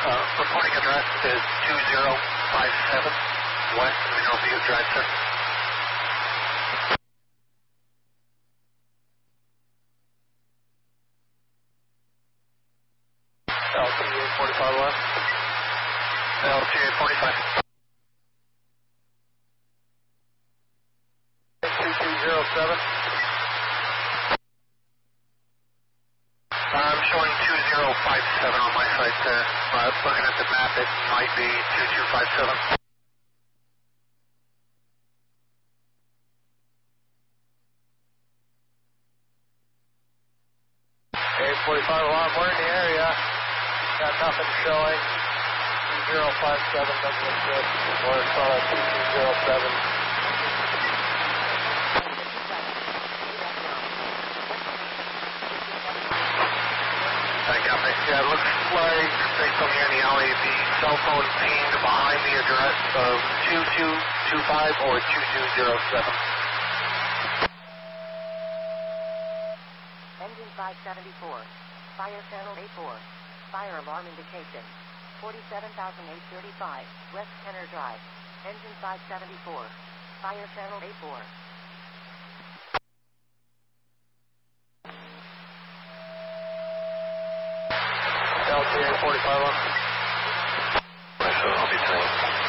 Reporting address is 2057 West Mineral View Drive, sir. LTA 45 West. LTA 45. 2207. I'm showing 2057 on my side, sir. Looking at the map, it might be 2257. 845 alarm, we're in the area. Got nothing showing. 2057 doesn't exist. Or it's 2207. Yeah, it looks like, based on the NELA, the cell phone pinged behind the address of 2225 or 2207. Engine 574. Fire channel A4. Fire alarm indication. 47,835. West Kenner Drive. Engine 574. Fire channel A4. LTA 45 on. So I'll be saying.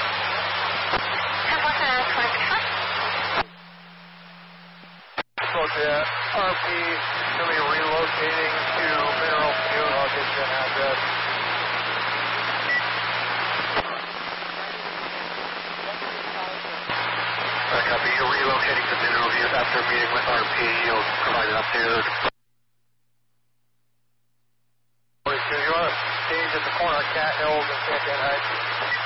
Yeah, RP going to be relocating to Mineral View. I'll get you an address. Copy. You're relocating to Mineral View after a meeting with RP. You'll provide an update. You are staged at the corner of Cat Hills and Champion Heights.